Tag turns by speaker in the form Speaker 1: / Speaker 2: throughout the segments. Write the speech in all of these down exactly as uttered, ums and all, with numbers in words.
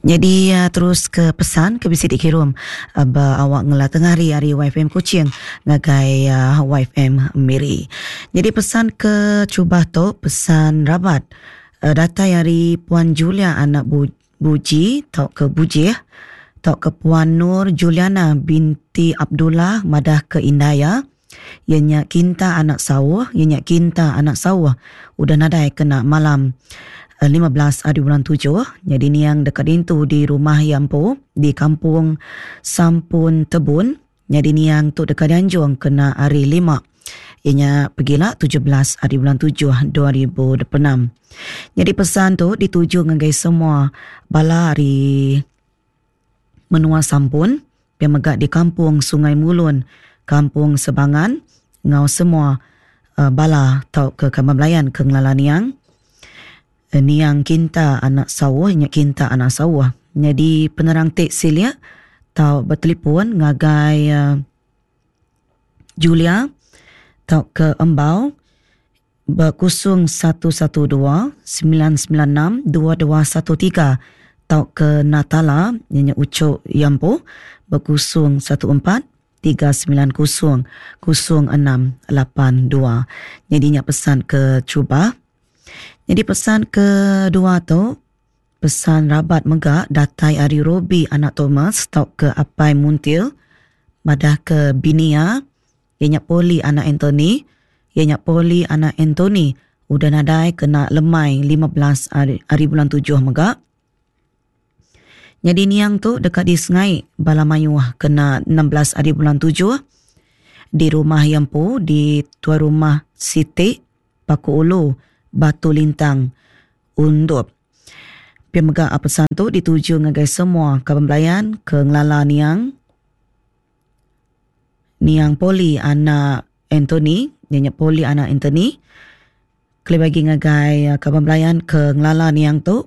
Speaker 1: Jadi uh, terus ke pesan ke bisi dikirim uh, ba awak ngela tengah hari hari Y F M Kuching ngagai uh, Y F M Miri. Jadi pesan ke Cubah tu pesan rabat uh, data hari Puan Julia anak Bu Buji tau ke Buji tau ke Puan Nur Juliana binti Abdullah madah ke Indaya. Ianya Kinta anak sawah, ianya Kinta anak sawah udah nadai kena malam lima belas hari bulan tujuh. Jadi ni yang dekat itu di rumah Yampo di kampung Sampun Tebun. Jadi ni yang tu dekat Anjung kena hari lima. Ianya pergilah tujuh belas hari bulan tujuh dua ribu dua puluh enam. Jadi pesan tu dituju ngagai semua bala hari menua Sampun yang megak di kampung Sungai Mulun, kampung Sebangan, ngau semua uh, bala tau ke Kamablayan ke Ngelalaniang. Niang Kinta anak sawah, nya Kinta anak sawah. Jadi penerang tek silia tau bertelefon ngagai uh, Julia tau ke Embau berkusung satu satu dua sembilan sembilan enam dua dua satu tiga tau ke Natala nya Ucok Yampo berkusung satu empat tiga sembilan kosong kosong enam lapan dua. Jadi nya pesan ke Cuba. Jadi pesan kedua tu, pesan rabat megak datai Ari Robi anak Thomas tau ke Apai Muntil, madah ke Binia, ianya Poli anak Anthony, ianya Poli anak Anthony, udah nadai kena lemai lima belas hari, hari bulan tujuh megak. Jadi niang tu dekat di Sengai Balamayuh kena enam belas hari bulan tujuh, di rumah Yampu, di tuan rumah Siti, Paku Ulu, Batu Lintang, Undup. Pemegak pesan tu dituju ngagai semua Kabembelayan ke Ngelala Niang. Niang Poli anak Anthony, nyanyi Poli anak Anthony. Kali bagi ngagai Kabembelayan ke Ngelala Niang tu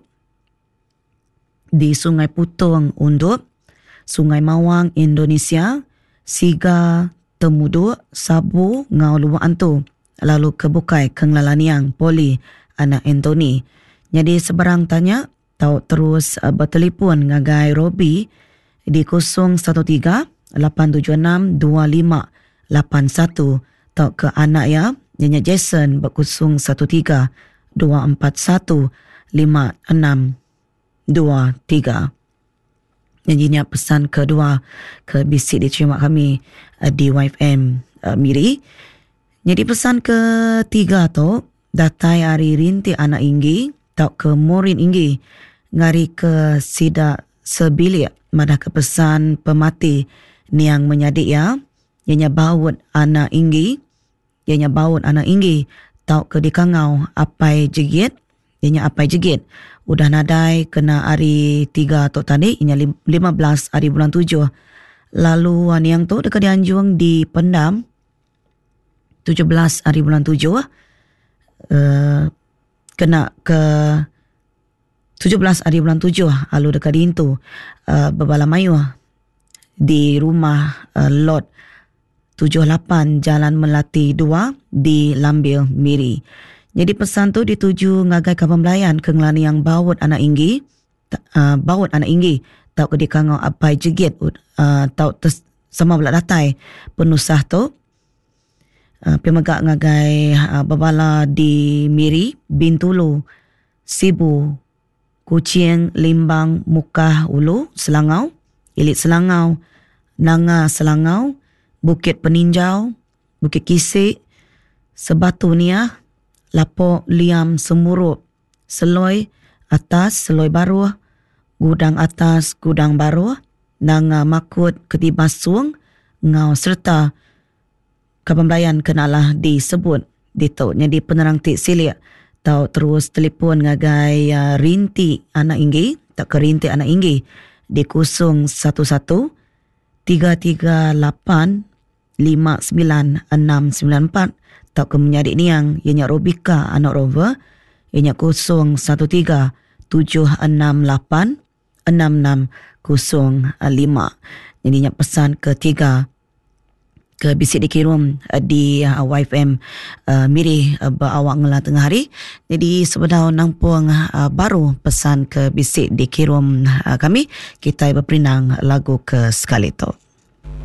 Speaker 1: di Sungai Putung, Undup, Sungai Mawang, Indonesia, Siga, Temudu, Sabu, Ngau Luwak Antu. Lalu ke Bukai ke Ngelalaniang Poli anak Anthony. Jadi seberang tanya tau terus uh, bertelefon ngagai Robi di kosong satu tiga lapan tujuh enam dua lima lapan satu tau ke anak ya nyanyi Jason berkosong satu tiga dua empat satu lima enam dua tiga. Jadi pesan kedua ke bisik diterima kami uh, di Y F M uh, Miri. Jadi pesan ketiga tu datai Ari Rinti anak Inggi tau ke Morin Inggi ngari ke Sida Sebilik madah ke pesan pemati niang menyadik ya ianya baut anak Inggi ianya baut anak Inggi tau ke dikangau apai jegit ianya apai jegit udah nadai kena hari tiga tu tadi ianya lima belas hari bulan tujuh. Lalu niang tu dekat di Anjung di Pendam tujuh belas hari bulan tujuh, uh, kena ke tujuh belas hari bulan tujuh, lalu dekat itu uh, Bebalamayu di rumah uh, lot tujuh lapan Jalan Melati dua di Lambil Miri. Jadi pesan tu dituju ngagai Kabembelayan ke Ngelani yang baut anak Inggi, uh, baut anak Inggi, tau ke dikangau apai jegit, uh, tau tes, sama belak datai penusah tu, Uh, pemegak ngagai uh, babala di Miri, Bintulu, Sibu, Kuching, Limbang, Mukah, Ulu, Selangau, Ilit Selangau, Nanga Selangau, Bukit Peninjau, Bukit Kisik, Sebatu Niah, Lapok Liam Semurup, Seloi Atas, Seloi Baru, Gudang Atas, Gudang Baru, Nanga Makut, Ketibasung, Ngau serta Kabembelayan kenalah disebut ditoknya di penerang tik silik tau terus telefon ngagai uh, Rinti anak Inggi tak ke Rinti anak Inggi di kosong satu satu tiga tiga lapan lima sembilan enam sembilan empat tau ke menyadik niang ianya Robika anak Rover ianya kosong satu tiga tujuh enam lapan enam enam kosong lima. Jadi ianya pesan ketiga ke bisik dikirim uh, di uh, Y F M uh, Miri uh, berawak ngela tengah hari. Jadi sebenarnya nampung uh, baru pesan ke bisik dikirim uh, kami, kita berperinang lagu ke sekali tu.